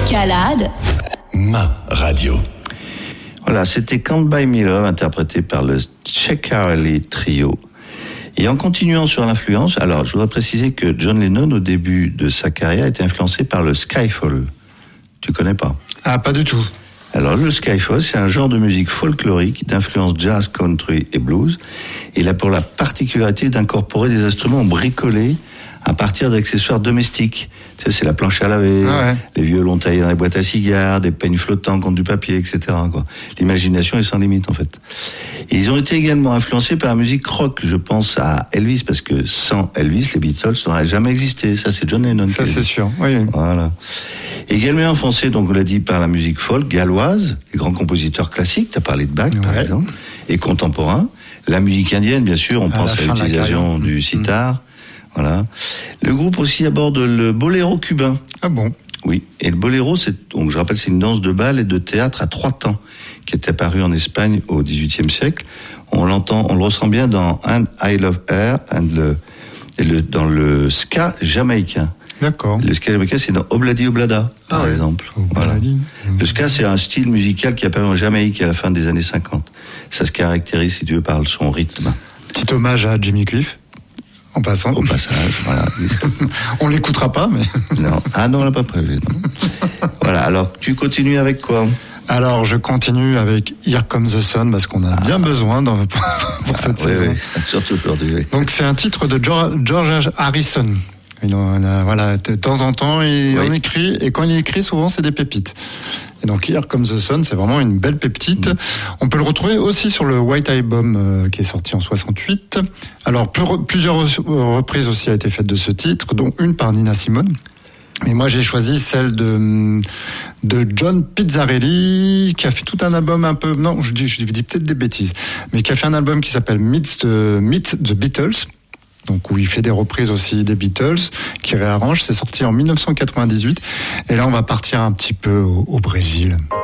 Escalade. Ma radio. Voilà, c'était Can't Buy Me Love, interprété par le Checarelli Trio. Et en continuant sur l'influence, alors je voudrais préciser que John Lennon, au début de sa carrière, était influencé par le Skyfall. Tu connais pas? Ah, pas du tout. Alors le Skyfall, c'est un genre de musique folklorique d'influence jazz, country et blues. Il a pour la particularité d'incorporer des instruments bricolés à partir d'accessoires domestiques. Tu sais, c'est la planche à laver, les violons taillés dans les boîtes à cigares, des peignes flottants contre du papier, etc. quoi. L'imagination est sans limite, en fait. Et ils ont été également influencés par la musique rock. Je pense à Elvis, parce que sans Elvis, les Beatles n'auraient jamais existé. Ça, c'est John Lennon. Ça, c'est sûr. Oui. Voilà. Également influencé, donc on l'a dit, par la musique folk galloise, les grands compositeurs classiques, tu as parlé de Bach, par exemple, et contemporains. La musique indienne, bien sûr, on pense à l'utilisation du sitar. Voilà. Le groupe aussi aborde le boléro cubain. Ah bon? Oui. Et le boléro, donc je rappelle, c'est une danse de bal et de théâtre à 3 temps qui est apparue en Espagne au XVIIIe siècle. On le ressent bien dans And I Love Her dans le ska jamaïcain. D'accord. Le ska jamaïcain, c'est dans Obladi Oblada, par exemple. Voilà. Le ska, c'est un style musical qui est apparu en Jamaïque à la fin des années 50. Ça se caractérise, si tu veux, par son rythme. Petit hommage à Jimmy Cliff. En passant. Au passage, voilà. On l'écoutera pas, mais... Non. Ah non, on l'a pas prévu, non. Voilà, alors tu continues avec quoi? Alors, je continue avec Here Comes the Sun, parce qu'on a bien besoin pour cette saison. Oui, surtout aujourd'hui. Oui. Donc, c'est un titre de George Harrison. Voilà, de temps en temps, il en écrit, et quand il écrit, souvent, c'est des pépites. Et donc, Here Comes the Sun, c'est vraiment une belle pépite. On peut le retrouver aussi sur le White Album qui est sorti en 68. Alors, plusieurs reprises aussi a été faites de ce titre, dont une par Nina Simone. Et moi, j'ai choisi celle de John Pizzarelli, qui a fait tout un album un peu... Non, je dis peut-être des bêtises. Mais qui a fait un album qui s'appelle Meet the Beatles. Donc où il fait des reprises aussi des Beatles, qui réarrange. C'est sorti en 1998. Et là, on va partir un petit peu au Brésil.